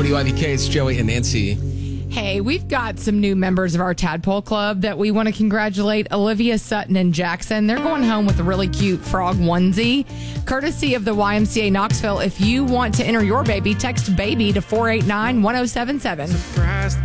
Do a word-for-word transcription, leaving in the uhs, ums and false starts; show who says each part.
Speaker 1: W I V K, it's Joey and Nancy.
Speaker 2: Hey, we've got some new members of our Tadpole Club that we want to congratulate. Olivia, Sutton, and Jackson. They're going home with a really cute frog onesie, courtesy of the Y M C A Knoxville. If you want to enter your baby, text BABY to four eight nine one oh seven seven.
Speaker 3: Surprised